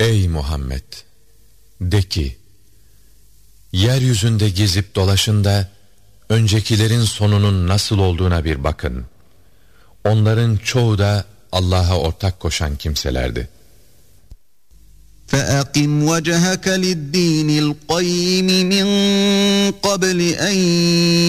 Ey Muhammed! De ki, yeryüzünde gezip dolaşın da öncekilerin sonunun nasıl olduğuna bir bakın. Onların çoğu da Allah'a ortak koşan kimselerdi. فَأَقِمْ وَجْهَكَ لِلدِّينِ الْقَيِّمِ مِنْ قَبْلِ أَنْ